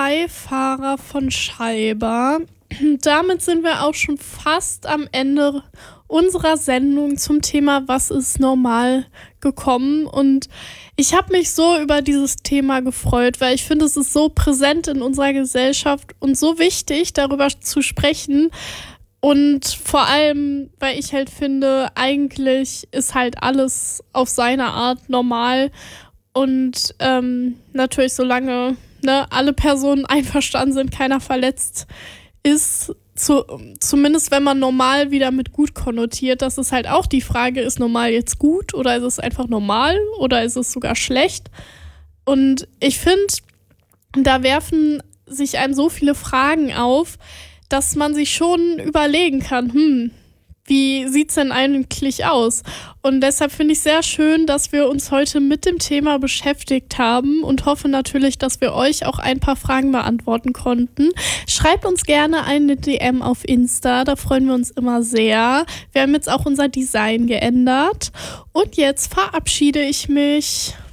Beifahrer von Scheiber. Damit sind wir auch schon fast am Ende unserer Sendung zum Thema Was ist normal gekommen. Und ich habe mich so über dieses Thema gefreut, weil ich finde, es ist so präsent in unserer Gesellschaft und so wichtig, darüber zu sprechen. Und vor allem, weil ich halt finde, eigentlich ist halt alles auf seine Art normal. Und natürlich, solange alle Personen einverstanden sind, keiner verletzt ist, zumindest wenn man normal wieder mit gut konnotiert, das ist halt auch die Frage, ist normal jetzt gut oder ist es einfach normal oder ist es sogar schlecht? Und ich finde, da werfen sich einem so viele Fragen auf, dass man sich schon überlegen kann, wie sieht's denn eigentlich aus? Und deshalb finde ich sehr schön, dass wir uns heute mit dem Thema beschäftigt haben und hoffe natürlich, dass wir euch auch ein paar Fragen beantworten konnten. Schreibt uns gerne eine DM auf Insta, da freuen wir uns immer sehr. Wir haben jetzt auch unser Design geändert und jetzt verabschiede ich mich.